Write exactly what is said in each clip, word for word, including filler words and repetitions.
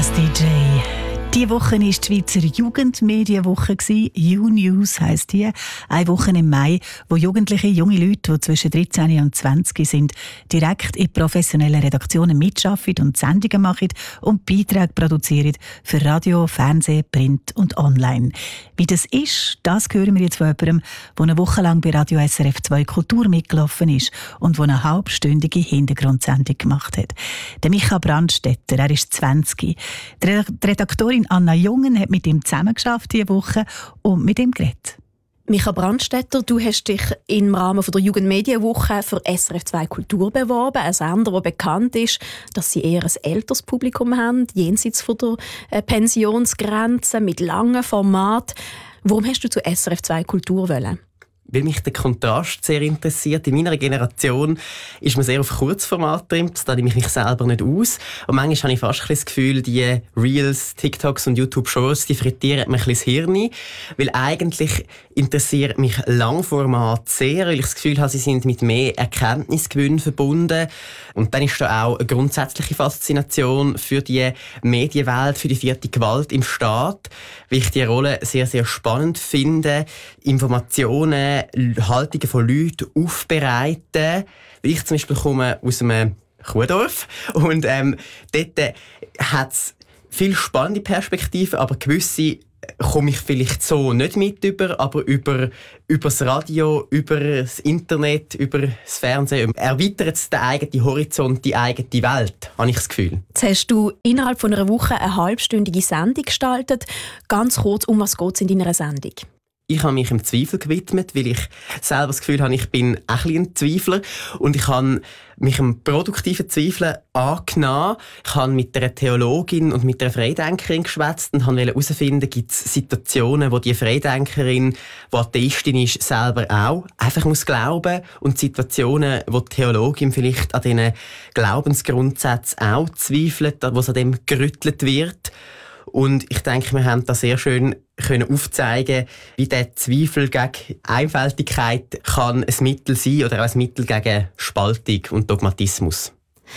S D J. Diese Woche war die Schweizer Jugendmedienwoche. U-News heisst die. Eine Woche im Mai, wo Jugendliche, junge Leute, die zwischen dreizehn und zwanzig sind, direkt in professionellen Redaktionen mitarbeiten und Sendungen machen und Beiträge produzieren für Radio, Fernsehen, Print und Online. Wie das ist, das hören wir jetzt von jemandem, der eine Woche lang bei Radio S R F zwei Kultur mitgelaufen ist und der eine halbstündige Hintergrundsendung gemacht hat. Der Micha Brandstetter, er ist zwanzig. Die Redaktorin Anna Jungen hat mit ihm zusammengearbeitet diese Woche und mit ihm geredet. Micha Brandstetter, du hast dich im Rahmen der Jugendmedienwoche für S R F zwei Kultur beworben, ein Sender, der bekannt ist, dass sie eher ein älteres Publikum haben, jenseits von der Pensionsgrenze, mit langen Formaten. Warum hast du zu S R F zwei Kultur wollen? Weil mich der Kontrast sehr interessiert. In meiner Generation ist man sehr auf Kurzformat drin, das da mich selber nicht aus. Und manchmal habe ich fast das Gefühl, die Reels, TikToks und YouTube-Shows, die frittieren mir ein bisschen das Hirn. Weil eigentlich interessiert mich Langformat sehr, weil ich das Gefühl habe, sie sind mit mehr Erkenntnisgewinn verbunden. Und dann ist da auch eine grundsätzliche Faszination für die Medienwelt, für die vierte Gewalt im Staat, weil ich die Rolle sehr, sehr spannend finde. Informationen, Haltungen von Leuten aufbereiten. Ich zum Beispiel komme aus einem Kuhdorf und ähm, dort hat es viele spannende Perspektiven, aber gewisse komme ich vielleicht so nicht mit über, aber über, über das Radio, über das Internet, über das Fernsehen erweitert es den eigenen Horizont, die eigene Welt, habe ich das Gefühl. Jetzt hast du innerhalb von einer Woche eine halbstündige Sendung gestaltet. Ganz kurz, um was geht es in deiner Sendung? Ich habe mich dem Zweifel gewidmet, weil ich selber das Gefühl habe, ich bin ein bisschen ein Zweifler. Und ich habe mich dem produktiven Zweifeln angenommen. Ich habe mit einer Theologin und mit einer Freidenkerin geschwätzt und wollte herausfinden, gibt es Situationen, wo die Freidenkerin, die Atheistin ist, selber auch einfach muss glauben und Situationen, wo die Theologin vielleicht an diesen Glaubensgrundsätzen auch zweifelt, wo es an dem gerüttelt wird. Und ich denke, wir haben da sehr schön können aufzeigen, wie der Zweifel gegen Einfältigkeit kann ein Mittel sein oder auch ein Mittel gegen Spaltung und Dogmatismus.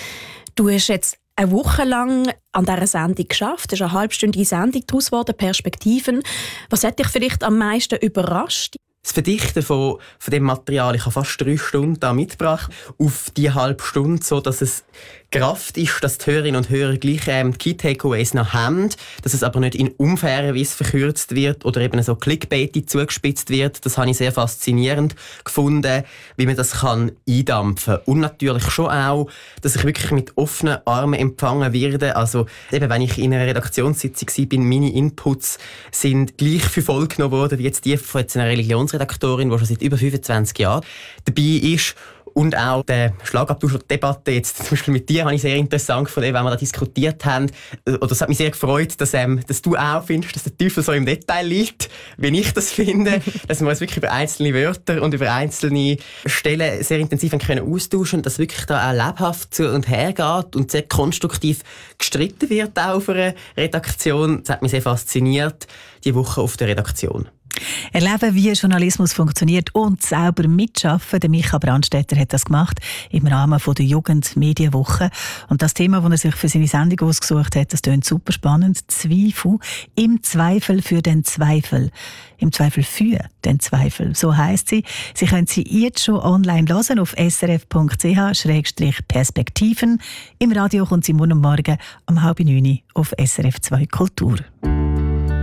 Du hast jetzt eine Woche lang an dieser Sendung geschafft. Es ist eine halbstündige Sendung daraus geworden, Perspektiven. Was hat dich vielleicht am meisten überrascht? Das Verdichten von, von dem Material, ich habe fast drei Stunden da mitgebracht, auf die halbe Stunde, so dass es Kraft ist, dass die Hörerinnen und Hörer gleich ähm, die Key Takeaways noch haben, dass es aber nicht in unfairer Weise verkürzt wird oder eben so clickbaitig zugespitzt wird. Das habe ich sehr faszinierend gefunden, wie man das kann eindampfen kann. Und natürlich schon auch, dass ich wirklich mit offenen Armen empfangen werde. Also eben, wenn ich in einer Redaktionssitzung war, meine Inputs sind gleich für voll genommen worden, wie jetzt die von jetzt einer Religionsredaktorin, die schon seit über fünfundzwanzig Jahren dabei ist. Und auch die Schlagabtausch-Debatte jetzt zum Beispiel mit dir habe ich sehr interessant gefunden, wenn wir da diskutiert haben. Oder es hat mich sehr gefreut, dass, ähm, dass du auch findest, dass der Teufel so im Detail liegt, wie ich das finde. Dass wir uns wirklich über einzelne Wörter und über einzelne Stellen sehr intensiv können austauschen und dass wirklich da auch lebhaft zu und her geht und sehr konstruktiv gestritten wird auch auf einer Redaktion. Das hat mich sehr fasziniert, die Woche auf der Redaktion. Erleben, wie Journalismus funktioniert und selber mitschaffen. Der Micha Brandstetter hat das gemacht im Rahmen der Jugendmedienwoche. Und das Thema, das er sich für seine Sendung ausgesucht hat, das klingt super spannend. Zweifel. Im Zweifel für den Zweifel. Im Zweifel für den Zweifel. So heisst sie. Sie können sie jetzt schon online hören auf s r f punkt c h schrägstrich perspektiven. Im Radio kommt sie morgen Morgen um halb neun auf S R F zwei Kultur.